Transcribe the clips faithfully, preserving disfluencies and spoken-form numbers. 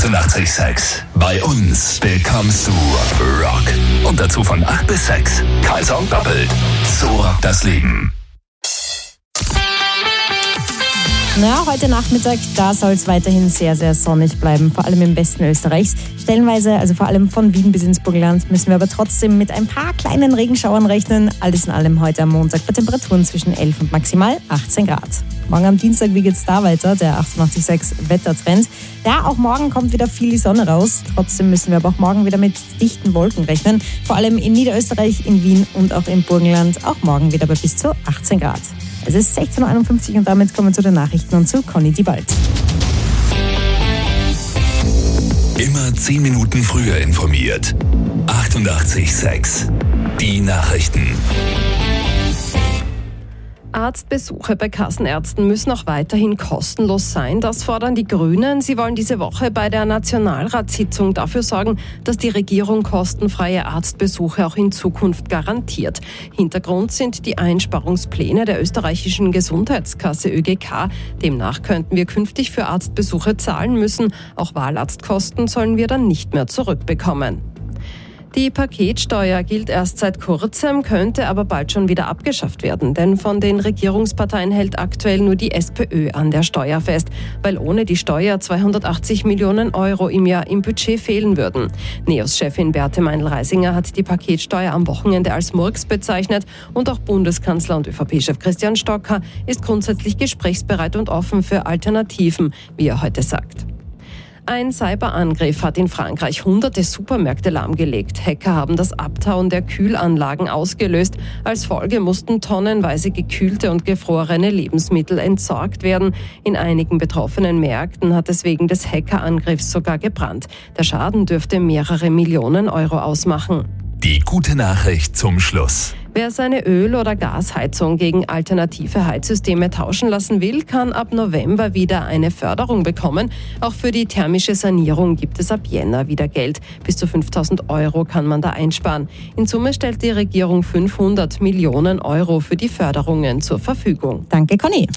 achtundachtzig Komma sechs. Bei uns bekommst du Rock. Und dazu von acht bis sechs. Kein Song doppelt. So rockt das Leben. Naja, heute Nachmittag, da soll es weiterhin sehr, sehr sonnig bleiben, vor allem im Westen Österreichs. Stellenweise, also vor allem von Wien bis ins Burgenland, müssen wir aber trotzdem mit ein paar kleinen Regenschauern rechnen. Alles in allem heute am Montag bei Temperaturen zwischen elf und maximal achtzehn Grad. Morgen am Dienstag, wie geht's da weiter? Der achtundachtzig Komma sechs Wettertrend. Ja, auch morgen kommt wieder viel die Sonne raus. Trotzdem müssen wir aber auch morgen wieder mit dichten Wolken rechnen. Vor allem in Niederösterreich, in Wien und auch im Burgenland. Auch morgen wieder bei bis zu achtzehn Grad. Es ist sechzehn Uhr einundfünfzig und damit kommen wir zu den Nachrichten und zu Conny Diebald. Immer zehn Minuten früher informiert. achtundachtzig Komma sechs. Die Nachrichten. Arztbesuche bei Kassenärzten müssen auch weiterhin kostenlos sein. Das fordern die Grünen. Sie wollen diese Woche bei der Nationalratssitzung dafür sorgen, dass die Regierung kostenfreie Arztbesuche auch in Zukunft garantiert. Hintergrund sind die Einsparungspläne der österreichischen Gesundheitskasse Ö G K. Demnach könnten wir künftig für Arztbesuche zahlen müssen. Auch Wahlarztkosten sollen wir dann nicht mehr zurückbekommen. Die Paketsteuer gilt erst seit kurzem, könnte aber bald schon wieder abgeschafft werden. Denn von den Regierungsparteien hält aktuell nur die SPÖ an der Steuer fest, weil ohne die Steuer zweihundertachtzig Millionen Euro im Jahr im Budget fehlen würden. NEOS-Chefin Beate Meindl-Reisinger hat die Paketsteuer am Wochenende als Murks bezeichnet und auch Bundeskanzler und ÖVP-Chef Christian Stocker ist grundsätzlich gesprächsbereit und offen für Alternativen, wie er heute sagt. Ein Cyberangriff hat in Frankreich hunderte Supermärkte lahmgelegt. Hacker haben das Abtauen der Kühlanlagen ausgelöst. Als Folge mussten tonnenweise gekühlte und gefrorene Lebensmittel entsorgt werden. In einigen betroffenen Märkten hat es wegen des Hackerangriffs sogar gebrannt. Der Schaden dürfte mehrere Millionen Euro ausmachen. Die gute Nachricht zum Schluss. Wer seine Öl- oder Gasheizung gegen alternative Heizsysteme tauschen lassen will, kann ab November wieder eine Förderung bekommen. Auch für die thermische Sanierung gibt es ab Jänner wieder Geld. Bis zu fünftausend Euro kann man da einsparen. In Summe stellt die Regierung fünfhundert Millionen Euro für die Förderungen zur Verfügung. Danke, Conny.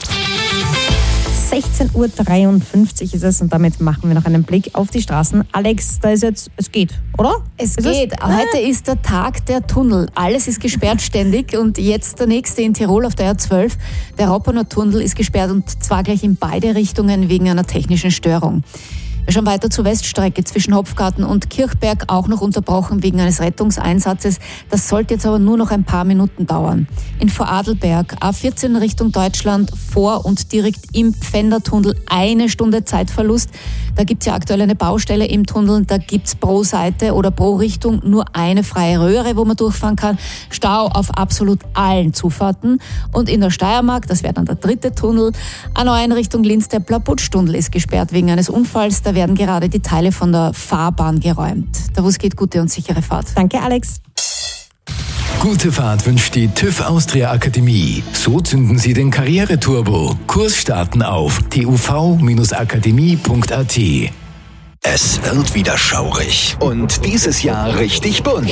sechzehn Uhr dreiundfünfzig ist es und damit machen wir noch einen Blick auf die Straßen. Alex, da ist jetzt, es geht, oder? Es ist geht. Es? Heute ist der Tag der Tunnel. Alles ist gesperrt ständig und jetzt der nächste in Tirol auf der R zwölf. Der Raupener Tunnel ist gesperrt und zwar gleich in beide Richtungen wegen einer technischen Störung. Wir schauen weiter zur Weststrecke zwischen Hopfgarten und Kirchberg, auch noch unterbrochen wegen eines Rettungseinsatzes. Das sollte jetzt aber nur noch ein paar Minuten dauern. In Vorarlberg, A vierzehn Richtung Deutschland, vor und direkt im Pfändertunnel eine Stunde Zeitverlust. Da gibt es ja aktuell eine Baustelle im Tunnel, da gibt es pro Seite oder pro Richtung nur eine freie Röhre, wo man durchfahren kann. Stau auf absolut allen Zufahrten. Und in der Steiermark, das wäre dann der dritte Tunnel, A neun Richtung Linz, der Blabutsch-Tunnel ist gesperrt wegen eines Unfalls. Da werden gerade die Teile von der Fahrbahn geräumt. Davus geht gute und sichere Fahrt. Danke, Alex. Gute Fahrt wünscht die TÜV Austria Akademie. So zünden Sie den Karriereturbo. Kurs starten auf t u v akademie punkt a t. Es wird wieder schaurig und dieses Jahr richtig bunt.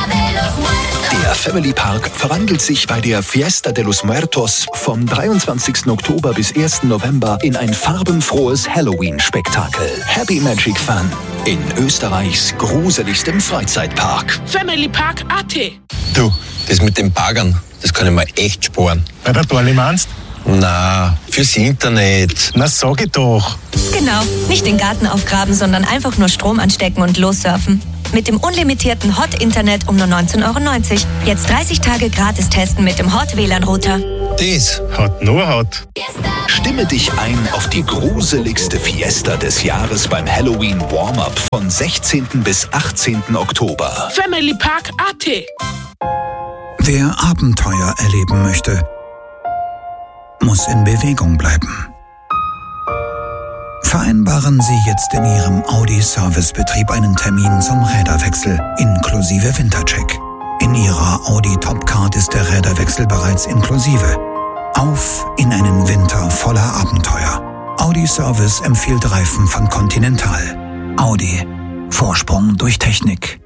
Der Family Park verwandelt sich bei der Fiesta de los Muertos vom dreiundzwanzigsten Oktober bis ersten November in ein farbenfrohes Halloween-Spektakel. Happy Magic Fun in Österreichs gruseligstem Freizeitpark. Family Park A T. Du, das mit den Baggern, das kann ich mir echt sparen. Bei der Dorli meinst? Na, fürs Internet. Na, sag ich doch. Genau, nicht den Garten aufgraben, sondern einfach nur Strom anstecken und lossurfen. Mit dem unlimitierten Hot-Internet um nur neunzehn Euro neunzig. Jetzt dreißig Tage gratis testen mit dem Hot-W L A N-Router. Das hat nur Hot. Stimme dich ein auf die gruseligste Fiesta des Jahres beim Halloween Warm-Up von sechzehnten bis achtzehnten Oktober. Family Park A T. Wer Abenteuer erleben möchte, muss in Bewegung bleiben. Vereinbaren Sie jetzt in Ihrem Audi-Servicebetrieb einen Termin zum Räderwechsel inklusive Wintercheck. In Ihrer Audi Topcard ist der Räderwechsel bereits inklusive. Auf in einen Winter voller Abenteuer. Audi Service empfiehlt Reifen von Continental. Audi. Vorsprung durch Technik.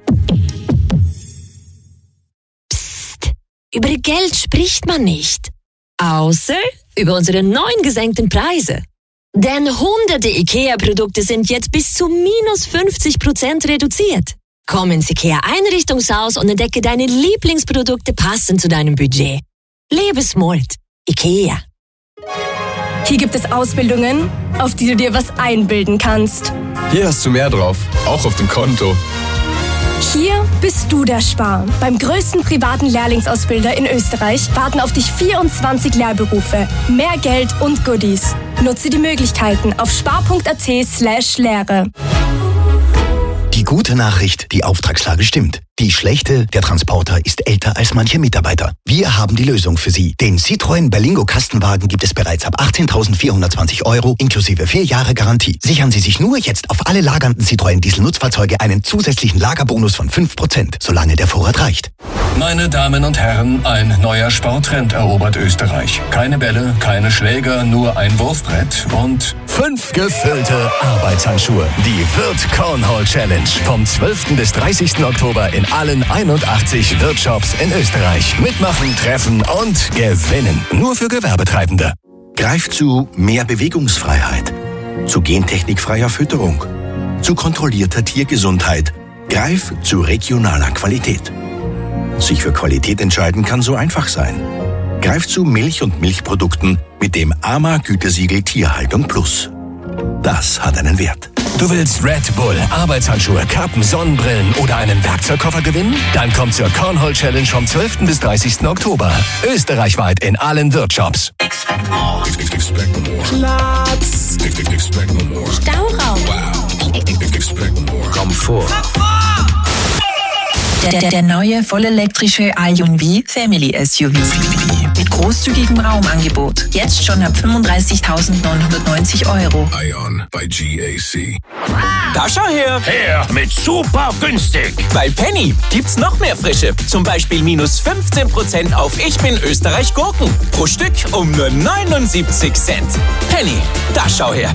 Psst. Über Geld spricht man nicht. Außer über unsere neuen gesenkten Preise. Denn hunderte IKEA-Produkte sind jetzt bis zu minus fünfzig Prozent reduziert. Komm ins IKEA-Einrichtungshaus und entdecke deine Lieblingsprodukte passend zu deinem Budget. Lebe smart. IKEA. Hier gibt es Ausbildungen, auf die du dir was einbilden kannst. Hier hast du mehr drauf, auch auf dem Konto. Hier bist du der Spar. Beim größten privaten Lehrlingsausbilder in Österreich warten auf dich vierundzwanzig Lehrberufe, mehr Geld und Goodies. Nutze die Möglichkeiten auf spar.at slash Lehre. Die gute Nachricht, die Auftragslage stimmt. Die schlechte, der Transporter ist älter als manche Mitarbeiter. Wir haben die Lösung für Sie. Den Citroën Berlingo Kastenwagen gibt es bereits ab achtzehntausendvierhundertzwanzig Euro inklusive vier Jahre Garantie. Sichern Sie sich nur jetzt auf alle lagernden Citroën Diesel-Nutzfahrzeuge einen zusätzlichen Lagerbonus von fünf Prozent, solange der Vorrat reicht. Meine Damen und Herren, ein neuer Sporttrend erobert Österreich. Keine Bälle, keine Schläger, nur ein Wurfbrett und fünf gefüllte Arbeitshandschuhe. Die Wirt Cornhole Challenge. Vom zwölften bis dreißigsten Oktober in allen einundachtzig Wirt-Shops in Österreich. Mitmachen, treffen und gewinnen. Nur für Gewerbetreibende. Greif zu mehr Bewegungsfreiheit, zu gentechnikfreier Fütterung, zu kontrollierter Tiergesundheit. Greif zu regionaler Qualität. Sich für Qualität entscheiden kann so einfach sein. Greif zu Milch und Milchprodukten mit dem A M A-Gütesiegel Tierhaltung Plus. Das hat einen Wert. Du willst Red Bull, Arbeitshandschuhe, Kappen, Sonnenbrillen oder einen Werkzeugkoffer gewinnen? Dann komm zur Cornhole Challenge vom zwölften bis dreißigsten Oktober. Österreichweit in allen Wirt-Shops. Platz. Stauraum. Komfort. Der, der, der neue vollelektrische Ion V Family S U V mit großzügigem Raumangebot. Jetzt schon ab fünfunddreißigtausendneunhundertneunzig Euro. Ion bei G A C. Da schau her! Her mit super günstig! Bei Penny gibt's noch mehr Frische. Zum Beispiel minus fünfzehn Prozent auf Ich bin Österreich Gurken. Pro Stück um nur neunundsiebzig Cent. Penny, da schau her!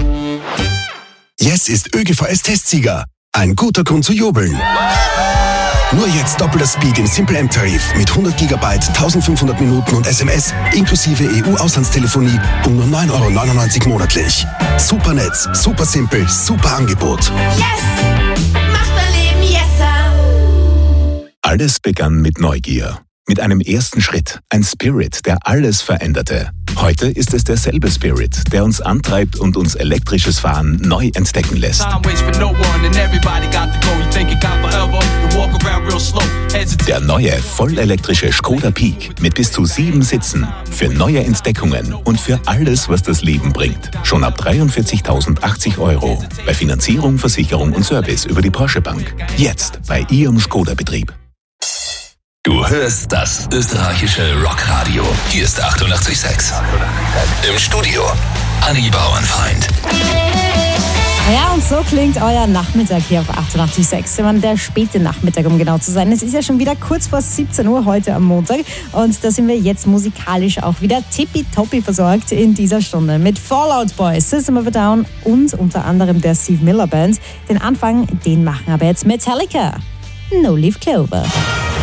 Yes ist ÖGVS-Testsieger. Ein guter Grund zu jubeln. Nur jetzt doppelter Speed im Simple M-Tarif mit hundert Gigabyte, eintausendfünfhundert Minuten und S M S inklusive E U-Auslandstelefonie um nur neun Euro neunundneunzig monatlich. Super Netz, super simpel, super Angebot. Yes! Macht mein Leben yesser! Alles begann mit Neugier. Mit einem ersten Schritt. Ein Spirit, der alles veränderte. Heute ist es derselbe Spirit, der uns antreibt und uns elektrisches Fahren neu entdecken lässt. Der neue, vollelektrische Skoda Peak mit bis zu sieben Sitzen. Für neue Entdeckungen und für alles, was das Leben bringt. Schon ab dreiundvierzigtausendachtzig Euro. Bei Finanzierung, Versicherung und Service über die Porsche Bank. Jetzt bei Ihrem Skoda-Betrieb. Du hörst das österreichische Rockradio. Hier ist achtundachtzig Komma sechs. Im Studio Anni Bauernfeind. Ja, und so klingt euer Nachmittag hier auf achtundachtzig Komma sechs. Der späte Nachmittag, um genau zu sein. Es ist ja schon wieder kurz vor siebzehn Uhr heute am Montag. Und da sind wir jetzt musikalisch auch wieder tippitoppi versorgt in dieser Stunde. Mit Fallout Boy, System of a Down und unter anderem der Steve Miller Band. Den Anfang, den machen aber jetzt Metallica. No Leaf Clover.